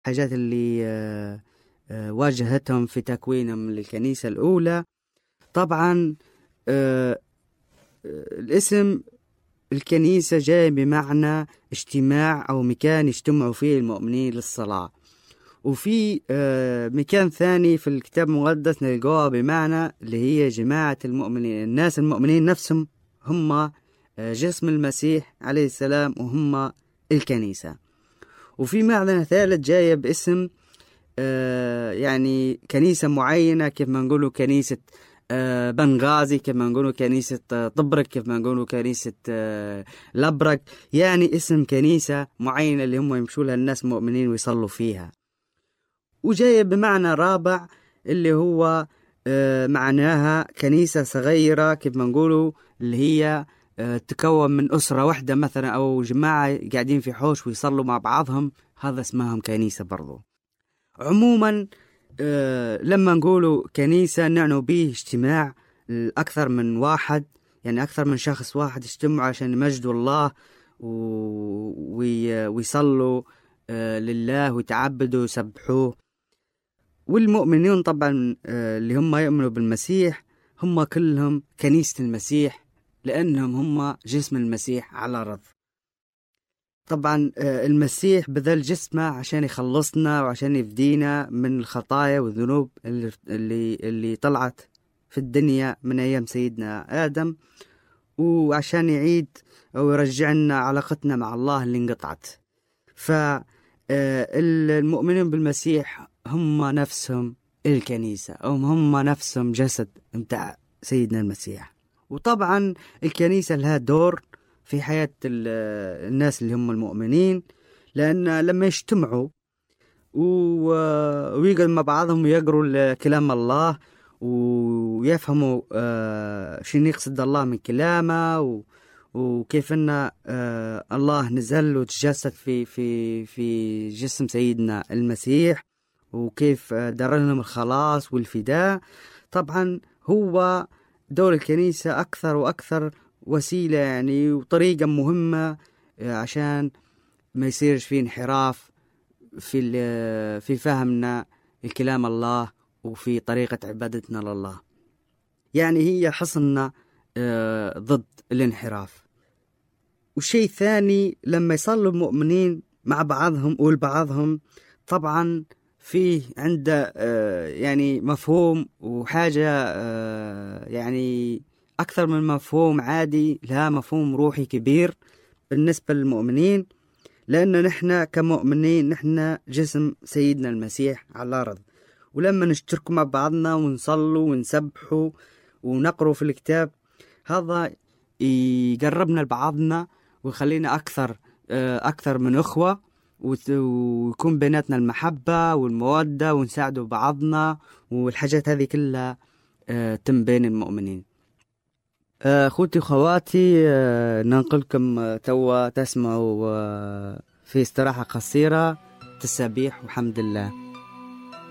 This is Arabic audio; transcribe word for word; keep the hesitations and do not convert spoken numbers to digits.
الحاجات اللي آه، آه، واجهتهم في تكوينهم للكنيسة الأولى. طبعا آه، آه، الاسم الكنيسة جاي بمعنى اجتماع أو مكان يجتمعوا فيه المؤمنين للصلاة. وفي آه، مكان ثاني في الكتاب المقدس نلقوها بمعنى اللي هي جماعة المؤمنين، الناس المؤمنين نفسهم هم آه، جسم المسيح عليه السلام وهم الكنيسة. وفي معنى ثالث جاية باسم آه، يعني كنيسة معينة، كيف ما نقولوا كنيسة آه، بنغازي، كيف ما نقولوا كنيسة آه، طبرق، كيف ما نقولوا كنيسة آه، لبرق، يعني اسم كنيسة معينة اللي هم يمشوا لها الناس مؤمنين ويصلوا فيها. وجاية بمعنى رابع اللي هو آه، معناها كنيسة صغيرة، كيف ما نقولوا اللي هي آه، تكون من أسرة واحدة مثلا، أو جماعة قاعدين في حوش ويصلوا مع بعضهم، هذا اسمهم كنيسة برضو. عموما آه، لما نقولوا كنيسة نعنوا به اجتماع أكثر من واحد، يعني أكثر من شخص واحد يجتمعوا عشان يمجدوا الله و- وي- ويصلوا آه، لله ويتعبدوا ويسبحوه. والمؤمنين طبعا آه، اللي هم يؤمنوا بالمسيح هم كلهم كنيسة المسيح، لأنهم هم جسم المسيح على الأرض. طبعا آه، المسيح بذل جسمه عشان يخلصنا وعشان يفدينا من الخطايا والذنوب اللي, اللي, اللي طلعت في الدنيا من أيام سيدنا آدم، وعشان يعيد أو يرجعنا علاقتنا مع الله اللي انقطعت. فالمؤمنين بالمسيح هم نفسهم الكنيسة، أو هم نفسهم جسد متاع سيدنا المسيح. وطبعا الكنيسة لها دور في حياة الناس اللي هم المؤمنين، لأن لما يجتمعوا ويقعدوا مع بعضهم ويقروا كلام الله ويفهموا آه شنو يقصد الله من كلامه، وكيف أن آه الله نزل وتجسد في في في جسم سيدنا المسيح، وكيف دار لهم الخلاص والفداء. طبعا هو دور الكنيسة أكثر وأكثر وسيلة يعني وطريقة مهمة عشان ما يصيرش فيه انحراف في في فهمنا الكلام الله وفي طريقة عبادتنا لله. يعني هي حصننا ضد الانحراف. والشيء الثاني لما يصلوا المؤمنين مع بعضهم ولبعضهم، طبعا فيه عنده يعني مفهوم وحاجة يعني أكثر من مفهوم عادي، لها مفهوم روحي كبير بالنسبة للمؤمنين، لأن نحن كمؤمنين نحن جسم سيدنا المسيح على الأرض. ولما نشترك مع بعضنا ونصلوا ونسبحوا ونقروا في الكتاب، هذا يقربنا لبعضنا ويخلينا أكثر أكثر من أخوة، ويكون بيناتنا المحبة والمودة ونساعدوا بعضنا، والحاجات هذه كلها تم بين المؤمنين. أخوتي وخواتي، ننقلكم توا تسمعوا في استراحة قصيرة تسابيح وحمد الله.